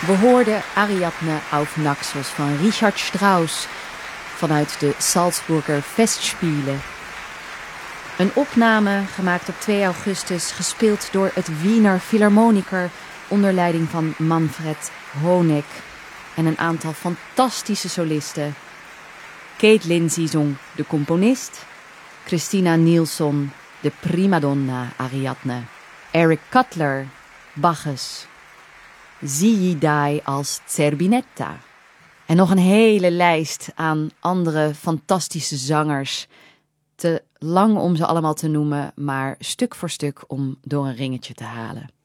We hoorden Ariadne auf Naxos van Richard Strauss vanuit de Salzburger Festspiele. Een opname gemaakt op 2 augustus, gespeeld door het Wiener Philharmoniker onder leiding van Manfred Honeck en een aantal fantastische solisten. Kate Lindsey zong de componist, Christina Nilsson de primadonna Ariadne, Eric Cutler Bacchus, Ziggy Dai als Zerbinetta en nog een hele lijst aan andere fantastische zangers. Te lang om ze allemaal te noemen, maar stuk voor stuk om door een ringetje te halen.